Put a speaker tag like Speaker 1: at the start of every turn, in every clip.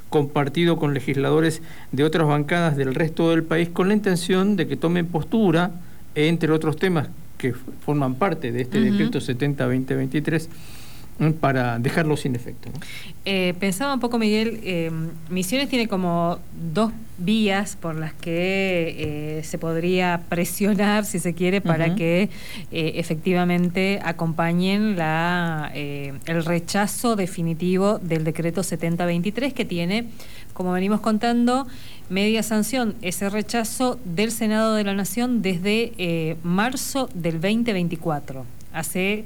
Speaker 1: compartido con legisladores de otras bancadas del resto del país con la intención de que tomen postura, entre otros temas que forman parte de este decreto 70-2023, para dejarlo sin efecto, ¿no?
Speaker 2: Pensaba un poco, Miguel, Misiones tiene como dos vías por las que se podría presionar, si se quiere, para que efectivamente acompañen el rechazo definitivo del decreto 70-23, que tiene, como venimos contando, media sanción ese rechazo del Senado de la Nación desde marzo del 2024, hace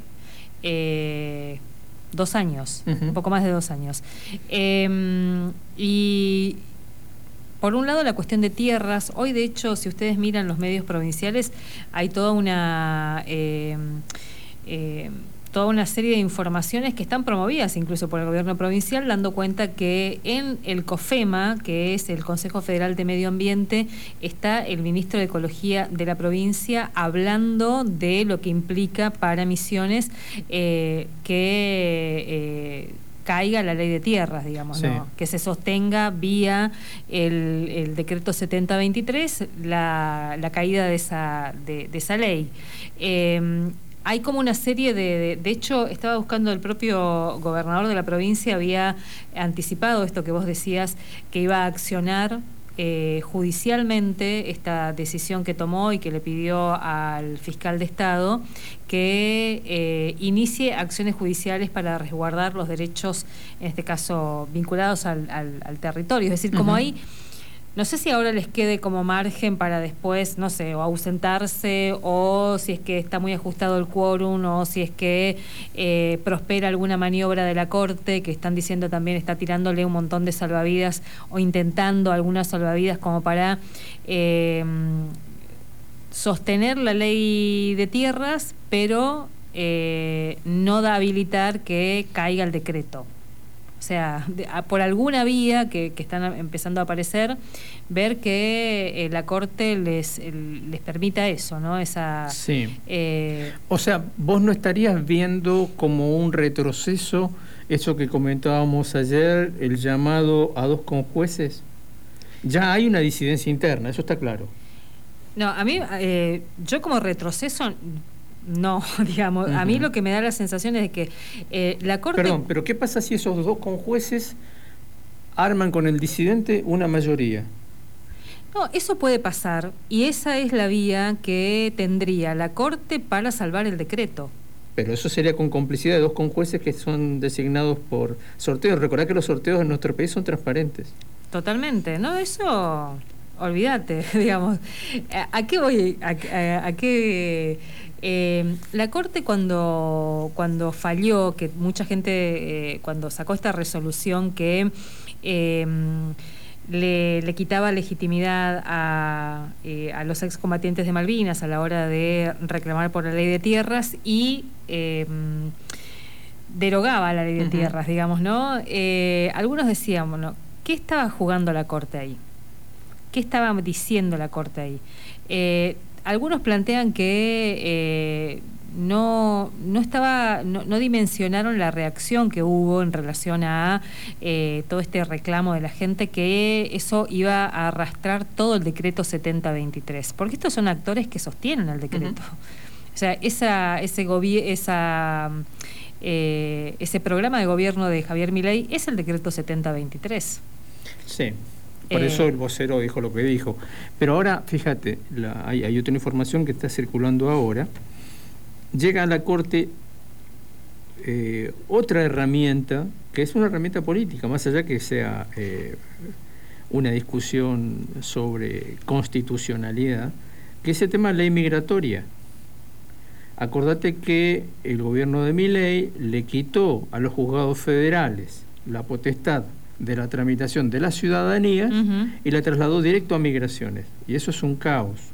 Speaker 2: 2 años, un poco más de 2 años. Y por un lado la cuestión de tierras. Hoy, de hecho, si ustedes miran los medios provinciales, hay toda una serie de informaciones que están promovidas incluso por el gobierno provincial, dando cuenta que en el COFEMA, que es el Consejo Federal de Medio Ambiente, está el ministro de Ecología de la provincia hablando de lo que implica para Misiones caiga la ley de tierras, digamos, sí, ¿no? Que se sostenga vía el decreto 70-23 la caída de esa ley. Hay como una serie de hecho, estaba buscando, el propio gobernador de la provincia había anticipado esto que vos decías, que iba a accionar judicialmente esta decisión que tomó y que le pidió al fiscal de Estado que inicie acciones judiciales para resguardar los derechos, en este caso vinculados al territorio. Es decir, como ahí, no sé si ahora les quede como margen para después, no sé, o ausentarse, o si es que está muy ajustado el quórum, o si es que prospera alguna maniobra de la Corte, que están diciendo también está tirándole un montón de salvavidas, o intentando algunas salvavidas como para sostener la ley de tierras, pero no da a habilitar que caiga el decreto. O sea, por alguna vía que están empezando a aparecer, ver que la Corte les permita eso, ¿no?
Speaker 1: Sí. O sea, vos no estarías viendo como un retroceso eso que comentábamos ayer, el llamado a 2 conjueces. Ya hay una disidencia interna, eso está claro.
Speaker 2: No, a mí, yo como retroceso... No, digamos, a mí lo que me da la sensación es de que la Corte...
Speaker 1: Perdón, pero ¿qué pasa si esos 2 conjueces arman con el disidente una mayoría?
Speaker 2: No, eso puede pasar, y esa es la vía que tendría la Corte para salvar el decreto.
Speaker 1: Pero eso sería con complicidad de 2 conjueces que son designados por sorteo. Recordá que los sorteos en nuestro país son transparentes.
Speaker 2: Totalmente, ¿no? Eso, olvídate, digamos. ¿A qué voy? ¿A qué...? La Corte cuando falló, que mucha gente cuando sacó esta resolución que le quitaba legitimidad a los excombatientes de Malvinas a la hora de reclamar por la ley de tierras y derogaba la ley de tierras, digamos, ¿no? Algunos decían, bueno, ¿qué estaba jugando la Corte ahí? ¿Qué estaba diciendo la Corte ahí? Algunos plantean que no dimensionaron la reacción que hubo en relación a todo este reclamo de la gente, que eso iba a arrastrar todo el decreto 70-23, porque estos son actores que sostienen el decreto. O sea, ese programa de gobierno de Javier Milei es el decreto 70-23.
Speaker 1: Sí. Por eso el vocero dijo lo que dijo. Pero ahora, fíjate, hay otra información que está circulando ahora. Llega a la Corte otra herramienta, que es una herramienta política, más allá que sea una discusión sobre constitucionalidad, que es el tema de ley migratoria. Acordate que el gobierno de Milei le quitó a los juzgados federales la potestad de la tramitación de la ciudadanía y la trasladó directo a migraciones. Y eso es un caos.